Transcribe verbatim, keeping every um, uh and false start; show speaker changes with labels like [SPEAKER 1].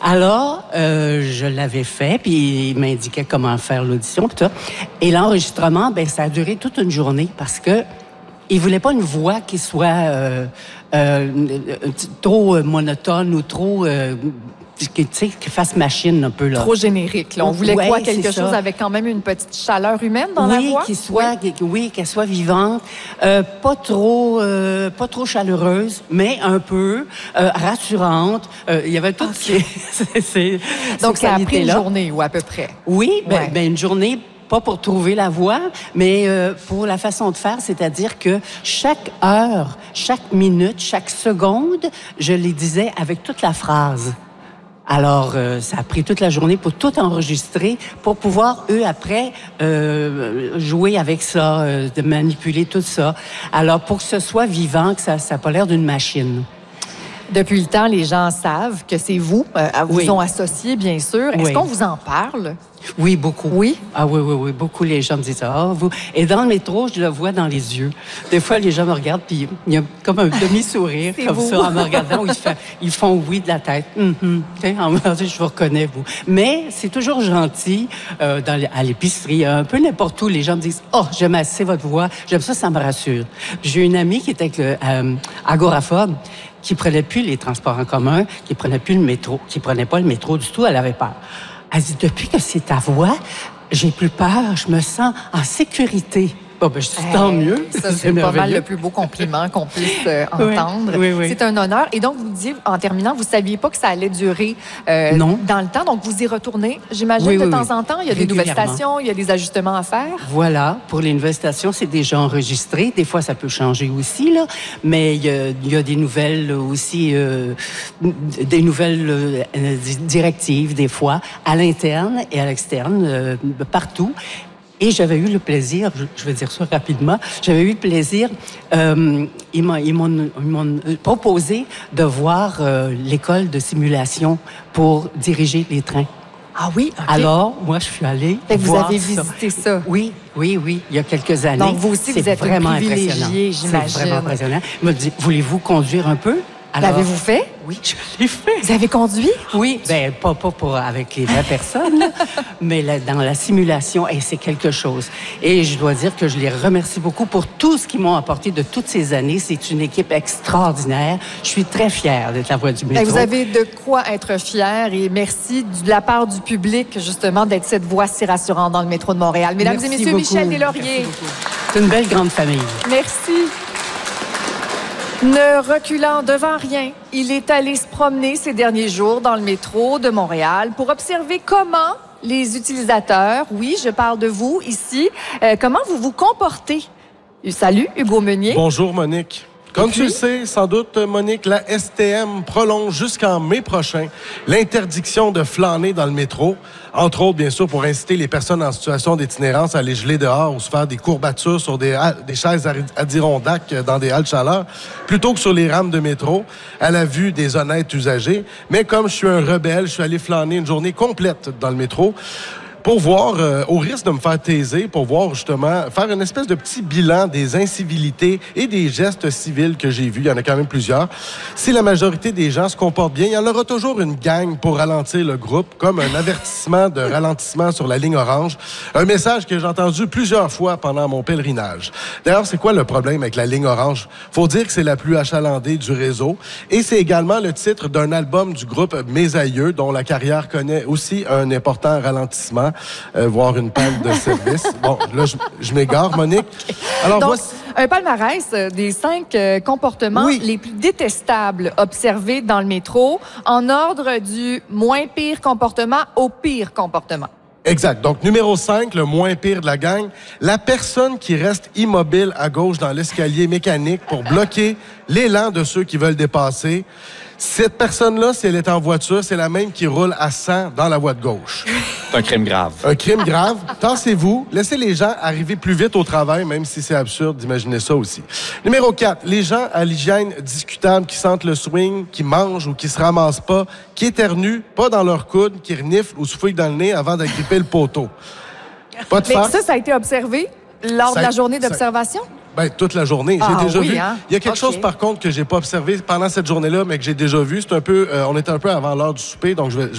[SPEAKER 1] Alors, euh, je l'avais fait, puis il m'indiquait comment faire l'audition, puis tout. Et l'enregistrement, ben ça a duré toute une journée parce que il voulait pas une voix qui soit euh, euh, trop monotone ou trop... Euh, qui, tu sais, qui fasse machine un peu, là.
[SPEAKER 2] Trop générique, là. On voulait
[SPEAKER 1] ouais,
[SPEAKER 2] quoi? Quelque chose avec quand même une petite chaleur humaine dans
[SPEAKER 1] oui,
[SPEAKER 2] la voix?
[SPEAKER 1] Qui soit, oui, oui, qu'elle soit vivante. Euh, pas trop euh, pas trop chaleureuse, mais un peu euh, rassurante. Euh, il y avait toutes okay. ces, ces
[SPEAKER 2] Donc,
[SPEAKER 1] ces
[SPEAKER 2] ça a pris une journée, ou à peu près?
[SPEAKER 1] Oui, ben,
[SPEAKER 2] ouais.
[SPEAKER 1] ben une journée... Pas pour trouver la voix, mais euh, pour la façon de faire, c'est-à-dire que chaque heure, chaque minute, chaque seconde, je les disais avec toute la phrase. Alors, euh, ça a pris toute la journée pour tout enregistrer, pour pouvoir, eux, après, euh, jouer avec ça, euh, de manipuler tout ça. Alors, pour que ce soit vivant, que ça n'a pas l'air d'une machine.
[SPEAKER 2] Depuis le temps, les gens savent que c'est vous, euh, vous
[SPEAKER 1] oui.
[SPEAKER 2] ont associé, bien sûr. Est-ce oui. qu'on vous en parle?
[SPEAKER 1] Oui, beaucoup.
[SPEAKER 2] Oui?
[SPEAKER 1] Ah oui, oui, oui. Beaucoup, les gens me disent ça. Ah, vous... Et dans le métro, je le vois dans les yeux. Des fois, les gens me regardent, puis il y a comme un demi-sourire, comme vous. ça, en me regardant, où ils, fait... ils font oui de la tête. Mm-hmm. En me disant, je vous reconnais, vous. Mais c'est toujours gentil, euh, dans les... à l'épicerie, un peu n'importe où, les gens me disent, oh, j'aime assez votre voix. J'aime ça, ça me rassure. J'ai une amie qui était avec le, euh, agoraphobe, qui prenait plus les transports en commun, qui prenait plus le métro, qui prenait pas le métro du tout, elle avait peur. Elle dit, depuis que c'est ta voix, j'ai plus peur, je me sens en sécurité. Bon, ben, je dis, hey, tant mieux.
[SPEAKER 2] Ça, c'est pas mal le plus beau compliment qu'on puisse euh, entendre.
[SPEAKER 1] Oui, oui, oui.
[SPEAKER 2] C'est un honneur. Et donc, vous disiez, en terminant, vous ne saviez pas que ça allait durer euh,
[SPEAKER 1] non.
[SPEAKER 2] dans le temps. Donc, vous y retournez, j'imagine,
[SPEAKER 1] oui,
[SPEAKER 2] de
[SPEAKER 1] oui,
[SPEAKER 2] temps
[SPEAKER 1] oui.
[SPEAKER 2] en temps. Il y a des nouvelles stations, il y a des ajustements à faire.
[SPEAKER 1] Voilà. Pour les nouvelles stations, c'est déjà enregistré. Des fois, ça peut changer aussi, là. Mais il y a, il y a des nouvelles aussi, euh, des nouvelles euh, directives, des fois, à l'interne et à l'externe, euh, partout. Et j'avais eu le plaisir, je vais dire ça rapidement, j'avais eu le plaisir, euh, ils m'ont, ils m'ont, ils m'ont proposé de voir euh, l'école de simulation pour diriger les trains.
[SPEAKER 2] Ah oui? Okay.
[SPEAKER 1] Alors, moi, je suis allée
[SPEAKER 2] Fait que
[SPEAKER 1] voir
[SPEAKER 2] vous avez visité ça. ça.
[SPEAKER 1] Oui, oui, oui, il y a quelques années.
[SPEAKER 2] Donc, vous aussi,
[SPEAKER 1] c'est
[SPEAKER 2] vous êtes
[SPEAKER 1] vraiment
[SPEAKER 2] privilégié, j'imagine.
[SPEAKER 1] C'est vraiment impressionnant. Il m'a dit, voulez-vous conduire un peu?
[SPEAKER 2] Alors, l'avez-vous fait?
[SPEAKER 1] Oui, je l'ai fait.
[SPEAKER 2] Vous avez conduit?
[SPEAKER 1] Oui, bien, pas, pas pour, avec les vraies personnes, mais là, dans la simulation, hey, c'est quelque chose. Et je dois dire que je les remercie beaucoup pour tout ce qu'ils m'ont apporté de toutes ces années. C'est une équipe extraordinaire. Je suis très fière d'être la voix du métro.
[SPEAKER 2] Et vous avez de quoi être fière et merci de la part du public, justement, d'être cette voix si rassurante dans le métro de Montréal. Mesdames
[SPEAKER 1] merci
[SPEAKER 2] et messieurs,
[SPEAKER 1] beaucoup.
[SPEAKER 2] Michel Deslauriers.
[SPEAKER 1] C'est une belle grande famille.
[SPEAKER 2] Merci. Ne reculant devant rien, il est allé se promener ces derniers jours dans le métro de Montréal pour observer comment les utilisateurs, oui, je parle de vous ici, euh, comment vous vous comportez. Salut, Hugo Meunier.
[SPEAKER 3] Bonjour, Monique. Comme tu le sais, sans doute, Monique, la S T M prolonge jusqu'en mai prochain l'interdiction de flâner dans le métro. Entre autres, bien sûr, pour inciter les personnes en situation d'itinérance à aller geler dehors ou se faire des courbatures sur des, des chaises Adirondack dans des halles chaleur, plutôt que sur les rames de métro, à la vue des honnêtes usagers. Mais comme je suis un rebelle, je suis allé flâner une journée complète dans le métro. Pour voir, euh, au risque de me faire taiser, pour voir justement, faire une espèce de petit bilan des incivilités et des gestes civils que j'ai vus. Il y en a quand même plusieurs. Si la majorité des gens se comportent bien, il y en aura toujours une gang pour ralentir le groupe, comme un avertissement de ralentissement sur la ligne orange. Un message que j'ai entendu plusieurs fois pendant mon pèlerinage. D'ailleurs, c'est quoi le problème avec la ligne orange? Faut dire que c'est la plus achalandée du réseau. Et c'est également le titre d'un album du groupe Mes Aïeux, dont la carrière connaît aussi un important ralentissement. Euh, voire une panne de service. Bon, là, je, je m'égare, Monique.
[SPEAKER 2] Alors, donc, voici... un palmarès des cinq euh, comportements oui. les plus détestables observés dans le métro, en ordre du moins pire comportement au pire comportement.
[SPEAKER 3] Exact. Donc, numéro cinq, le moins pire de la gang, la personne qui reste immobile à gauche dans l'escalier mécanique pour bloquer l'élan de ceux qui veulent dépasser. Cette personne-là, si elle est en voiture, c'est la même qui roule à cent dans la voie de gauche.
[SPEAKER 4] C'est un crime grave.
[SPEAKER 3] Un crime grave. Tassez-vous. Laissez les gens arriver plus vite au travail, même si c'est absurde d'imaginer ça aussi. Numéro quatre, les gens à l'hygiène discutable qui sentent le swing, qui mangent ou qui se ramassent pas, qui éternuent, pas dans leur coude, qui reniflent ou se fouillent dans le nez avant d'agripper le poteau. Pas de
[SPEAKER 2] Mais
[SPEAKER 3] farce.
[SPEAKER 2] ça, ça a été observé lors
[SPEAKER 3] ça,
[SPEAKER 2] de la journée d'observation?
[SPEAKER 3] Ben, toute la journée.
[SPEAKER 2] Ah,
[SPEAKER 3] J'ai déjà
[SPEAKER 2] oui,
[SPEAKER 3] vu.
[SPEAKER 2] Hein?
[SPEAKER 3] Il y a quelque okay. chose, par contre, que j'ai pas observé pendant cette journée-là, mais que j'ai déjà vu. C'est un peu, euh, on était un peu avant l'heure du souper, donc je vais,